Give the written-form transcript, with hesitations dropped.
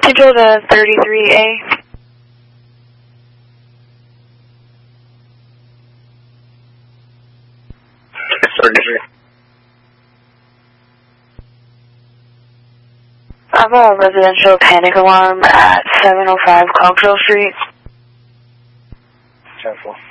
Control to 33A. I have a residential panic alarm at 705 Cogswell Street. 10-4.